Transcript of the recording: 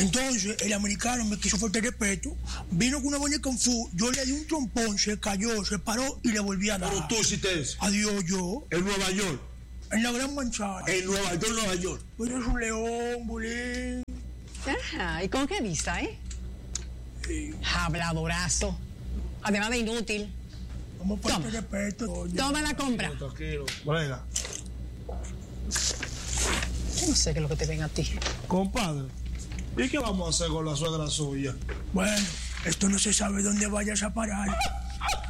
Entonces, el americano me quiso faltar respeto, vino con una boina de Kung Fu, yo le di un trompón, se cayó, se paró y le volví a dar. Pero tú hiciste eso. Adiós yo. En Nueva York. En la Gran Manzana. En Nueva York. Pues es un león, bolín. Ajá, ¿y con qué vista, Sí. Habladorazo. Además de inútil. Vamos a faltar respeto. Toma la compra. Tranquilo. Brega. Yo no sé qué es lo que te ven a ti. Compadre, ¿y qué vamos a hacer con la suegra suya? Bueno, esto no se sabe dónde vayas a parar.